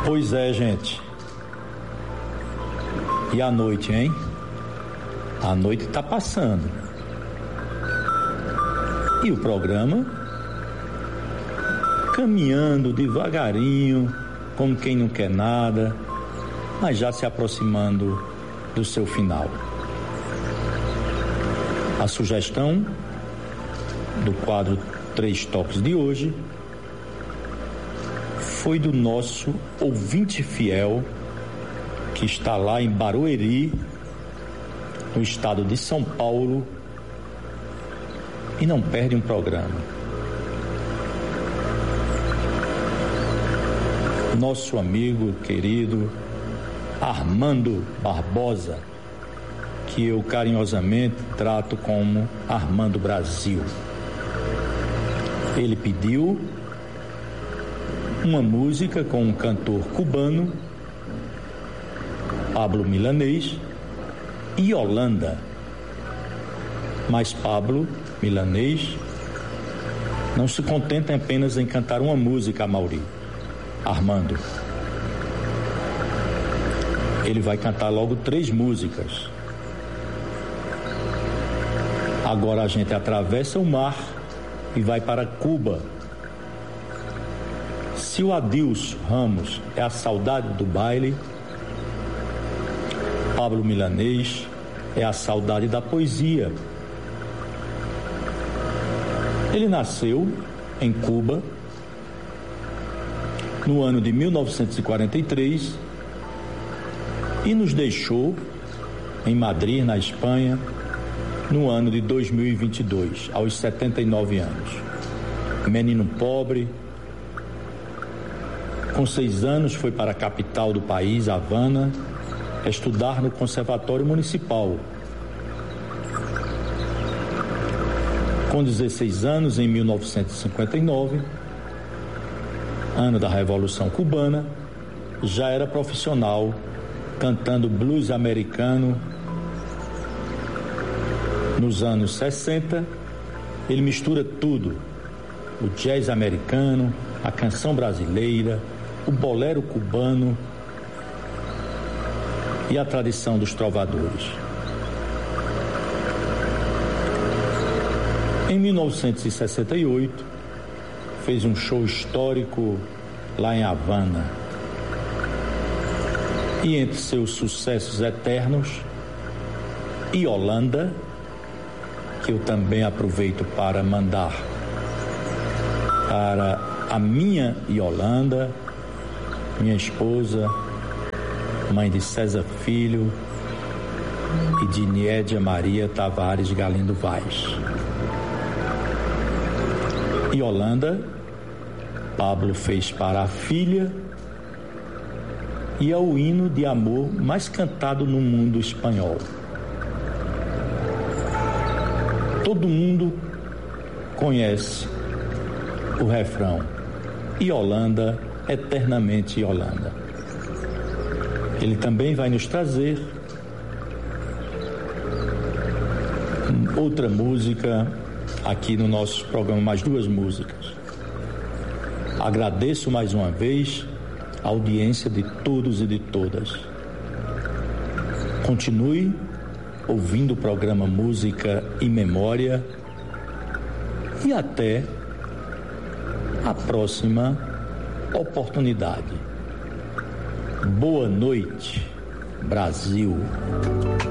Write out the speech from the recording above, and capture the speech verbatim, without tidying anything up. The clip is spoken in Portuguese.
Pois é, gente. E a noite, hein? A noite tá passando. E o programa? Caminhando devagarinho, como quem não quer nada, mas já se aproximando do seu final. A sugestão do quadro Três Toques de hoje foi do nosso ouvinte fiel, que está lá em Barueri, no estado de São Paulo, e não perde um programa. Nosso amigo querido Armando Barbosa, que eu carinhosamente trato como Armando Brasil. Ele pediu uma música com um cantor cubano, Pablo Milanês, e Yolanda. Mas Pablo Milanês não se contenta apenas em cantar uma música, Mauri, Armando. Ele vai cantar logo três músicas. Agora a gente atravessa o mar e vai para Cuba. Se o Adilson Ramos é a saudade do baile, Pablo Milanês é a saudade da poesia. Ele nasceu em Cuba no ano de mil novecentos e quarenta e três e nos deixou em Madrid, na Espanha, no ano de dois mil e vinte e dois, aos setenta e nove anos. Menino pobre, com seis anos foi para a capital do país, Havana, estudar no Conservatório Municipal. Com dezesseis anos, em mil novecentos e cinquenta e nove, ano da Revolução Cubana, já era profissional cantando blues americano. Nos anos sessenta, ele mistura tudo: o jazz americano, a canção brasileira, o bolero cubano e a tradição dos trovadores. Em mil novecentos e sessenta e oito, fez um show histórico lá em Havana. E entre seus sucessos eternos, Yolanda, que eu também aproveito para mandar para a minha Yolanda, minha esposa, mãe de César Filho e de Niédia Maria Tavares Galindo Vaz. Yolanda, Pablo fez para a filha, e é o hino de amor mais cantado no mundo espanhol. Todo mundo conhece o refrão: Yolanda, eternamente Yolanda. Ele também vai nos trazer outra música aqui no nosso programa, mais duas músicas. Agradeço mais uma vez a audiência de todos e de todas. Continue ouvindo o programa Música e Memória e até a próxima oportunidade. Boa noite, Brasil.